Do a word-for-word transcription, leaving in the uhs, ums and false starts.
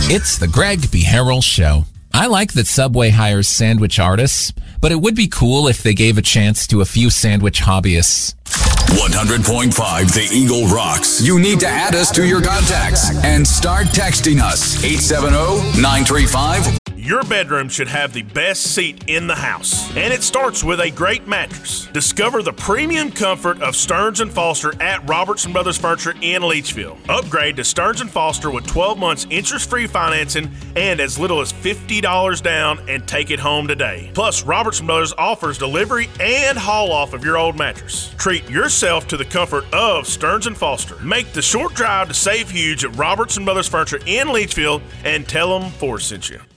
It's the Greg B. Harrell Show. I like that Subway hires sandwich artists, but it would be cool if they gave a chance to a few sandwich hobbyists. one hundred point five The Eagle rocks. You need to add us to your contacts and start texting us. eight seven zero, nine three five. Your bedroom should have the best seat in the house, and it starts with a great mattress. Discover the premium comfort of Stearns and Foster at Robertson Brothers Furniture in Leachville. Upgrade to Stearns and Foster with twelve months interest-free financing and as little as fifty dollars down, and take it home today. Plus, Robertson Brothers offers delivery and haul-off of your old mattress. Treat yourself to the comfort of Stearns and Foster. Make the short drive to save huge at Robertson Brothers Furniture in Leachville and tell them Forrest sent you.